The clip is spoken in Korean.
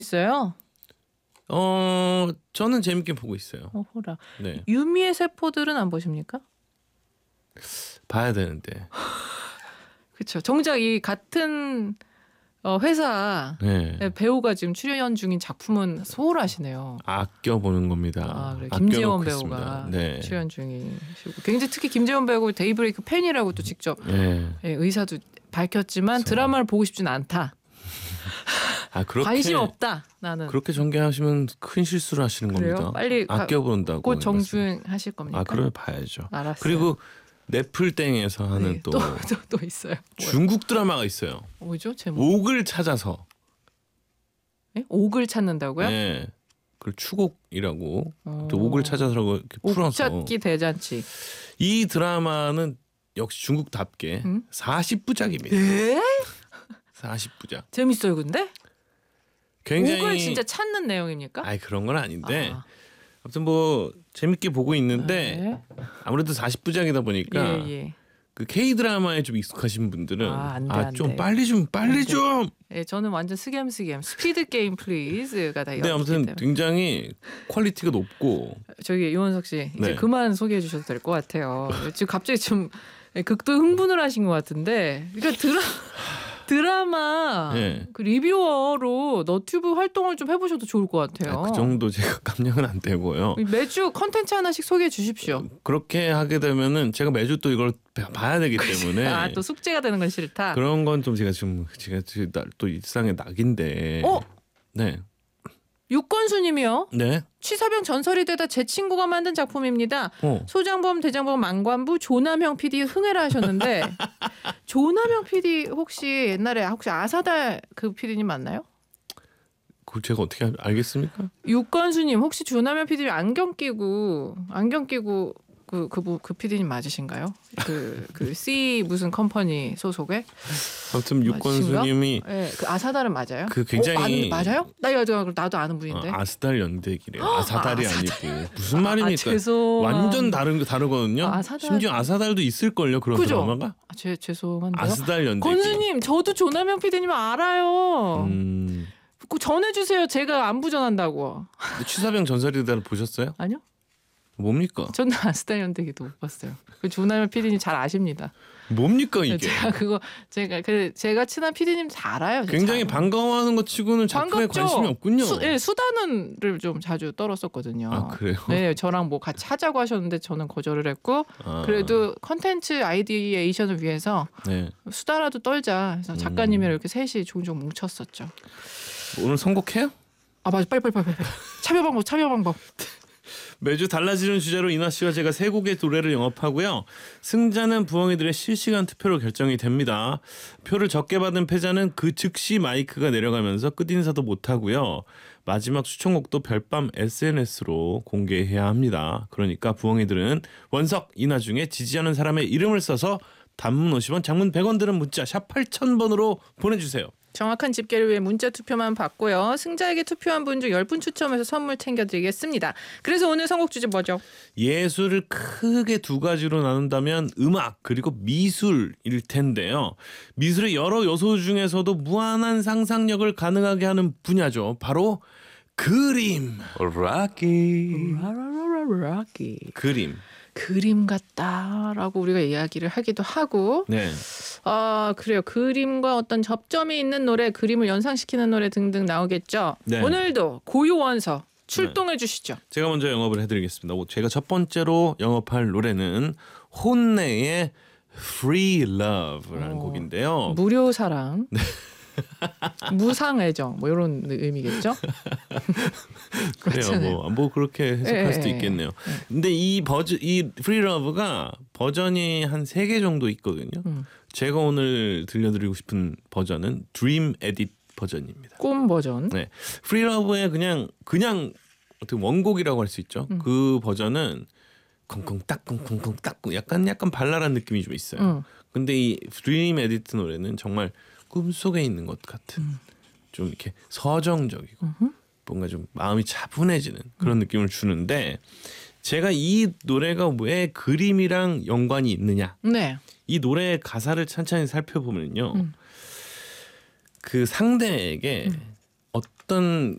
있어요? 저는 재밌게 보고 있어요. 호라. 네, 유미의 세포들은 안 보십니까? 봐야 되는데. 그렇죠. 정작 이 같은 회사 네, 배우가 지금 출연 중인 작품은 소홀하시네요. 아껴 보는 겁니다. 아, 그래. 아껴 김재원 놓고 배우가 있습니다. 네, 출연 중이시고 굉장히 특히 김재원 배우 데이브레이크 팬이라고 또 직접 네. 의사도 밝혔지만 그래서- 드라마를 보고 싶지는 않다. 그렇게 관심 없다. 나는. 그렇게 전개하시면 큰 실수를 하시는 그래요? 겁니다. 빨리 아껴 본다고. 곧 정주행하실 겁니까? 그러면 봐야죠. 알았어요. 그리고 넷플땡에서 하는 네, 또 또 있어요. 중국 드라마가 있어요. 뭐죠? 제목? 옥을 찾아서. 네? 옥을 찾는다고요? 네. 그걸 추곡이라고 어. 또 옥을 찾아서라고 이렇게 풀어서 옥찾기 대잔치. 이 드라마는 역시 중국답게 40부작입니다. 네? 40부작. 재밌어요, 근데? 굉장히 옥을 진짜 찾는 내용입니까? 그런 건 아닌데 아, 아무튼 뭐 재밌게 보고 있는데 네. 아무래도 40부작이다 보니까 예. 그 K 드라마에 좀 익숙하신 분들은 안 돼, 안 좀 돼. 빨리 좀 돼. 좀. 예, 저는 완전 스겜 스피드 게임 플리즈가 다 근데 이어지기 아무튼 때문에. 굉장히 퀄리티가 높고 저기 이원석 씨 이제 네. 그만 소개해 주셔도 될 것 같아요. 지금 갑자기 좀 극도 흥분을 하신 것 같은데, 그러니까 드라마 네. 그 리뷰어로 너튜브 활동을 좀 해보셔도 좋을 것 같아요. 그 정도 제가 감량은 안 되고요. 매주 컨텐츠 하나씩 소개해 주십시오. 그렇게 하게 되면은 제가 매주 또 이걸 봐야 되기 때문에 또 숙제가 되는 건 싫다. 그런 건 좀 제가 또 일상의 낙인데. 네. 육건수님이요. 네. 취사병 전설이 되다 제 친구가 만든 작품입니다. 소장범, 대장범, 망관부, 조남형 PD 흥해라 하셨는데 조남형 PD 혹시 옛날에 아사달 그 PD님 맞나요? 그걸 제가 어떻게 알겠습니까? 육건수님 혹시 조남형 PD님 안경 끼고 그 PD님 맞으신가요? 그 C 무슨 컴퍼니 소속의? 아무튼 육건수님이 네, 그 아사달은 맞아요? 그 굉장히 맞아요? 나도 아는 분인데. 아스달 연대기래요. 아사달이 아니고 무슨 말입니까? 죄송합니다. 완전 다르거든요. 아사달. 심지어 아사달도 있을 걸요. 그런 그죠? 드라마가. 죄송한데요. 아스달 연대기. 건수님 저도 조남형 PD님 알아요. 꼭 전해주세요. 제가 안부 전한다고. 취사병 전설이다를 보셨어요? 아니요? 뭡니까? 저는 아스달 연대기도 못 봤어요. 그 조남형 PD님 잘 아십니다. 뭡니까 이게? 제가 친한 PD님 잘 알아요. 굉장히 반가워하는 것 치고는 작품에 반갑죠? 관심이 없군요. 수다는를 좀 자주 떨었었거든요. 그래요? 네, 저랑 뭐 같이 하자고 하셨는데 저는 거절을 했고 그래도 컨텐츠 아이디에이션을 위해서 네. 수다라도 떨자. 그래서 작가님이랑 이렇게 셋이 종종 뭉쳤었죠. 오늘 선곡해요? 맞아, 빨리. 참여 방법. 매주 달라지는 주제로 이나 씨와 제가 세 곡의 노래를 영업하고요. 승자는 부엉이들의 실시간 투표로 결정이 됩니다. 표를 적게 받은 패자는 그 즉시 마이크가 내려가면서 끝인사도 못하고요. 마지막 추천곡도 별밤 SNS로 공개해야 합니다. 그러니까 부엉이들은 원석, 이나 중에 지지하는 사람의 이름을 써서 단문 50원, 장문 100원 드는 문자 샵 8000번으로 보내주세요. 정확한 집계를 위해 문자 투표만 받고요. 승자에게 투표한 분 중 10분 추첨해서 선물 챙겨드리겠습니다. 그래서 오늘 선곡 주제 뭐죠? 예술을 크게 두 가지로 나눈다면 음악 그리고 미술일 텐데요. 미술의 여러 요소 중에서도 무한한 상상력을 가능하게 하는 분야죠. 바로 그림. 그림 같다라고 우리가 이야기를 하기도 하고 네. 그래요. 그림과 어떤 접점이 있는 노래, 그림을 연상시키는 노래 등등 나오겠죠. 네. 오늘도 고유원서 출동해 주시죠. 제가 먼저 영업을 해드리겠습니다. 제가 첫 번째로 영업할 노래는 혼내의 Free Love라는 곡인데요. 무료 사랑, 무상 애정 뭐 이런 의미겠죠. 그래요. 뭐 그렇게 해석할 수도 있겠네요. 근데 이 Free Love가 버전이 한 3개 정도 있거든요. 제가 오늘 들려드리고 싶은 버전은 Dream Edit 버전입니다. 꿈 버전. 네, Free Love의 그냥 어떻게 원곡이라고 할 수 있죠. 그 버전은 쿵쿵 딱 약간 발랄한 느낌이 좀 있어요. 근데 이 Dream Edit 노래는 정말 꿈속에 있는 것 같은 좀 이렇게 서정적이고 뭔가 좀 마음이 차분해지는 그런 느낌을 주는데 제가 이 노래가 왜 그림이랑 연관이 있느냐? 네. 이 노래의 가사를 찬찬히 살펴보면요. 그 상대에게 어떤